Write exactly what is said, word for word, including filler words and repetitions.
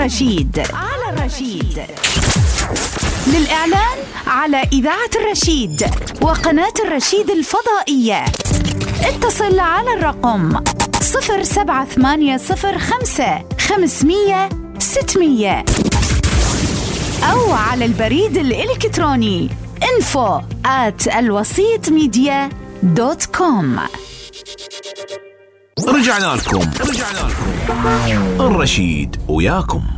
الرشيد. على الرشيد للإعلان على إذاعة الرشيد وقناة الرشيد الفضائية اتصل على الرقم صفر سبعة ثمانية صفر خمسة خمسمية ستمية أو على البريد الإلكتروني info at الوسيط ميديا دوت كوم. رجعنا لكم رجعنا لكم الرشيد وياكم.